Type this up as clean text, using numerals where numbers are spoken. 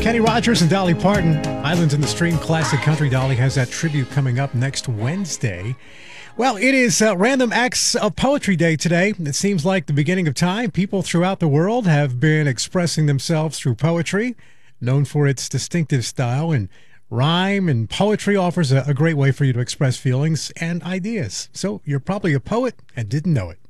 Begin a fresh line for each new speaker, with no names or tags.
Kenny Rogers and Dolly Parton, Islands in the Stream Classic Country. Dolly has that tribute coming up next Wednesday. Well, it is Random Acts of Poetry Day today. It seems like the beginning of time. People throughout the world have been expressing themselves through poetry, known for its distinctive style, and rhyme and poetry offers a great way for you to express feelings and ideas. So you're probably a poet and didn't know it.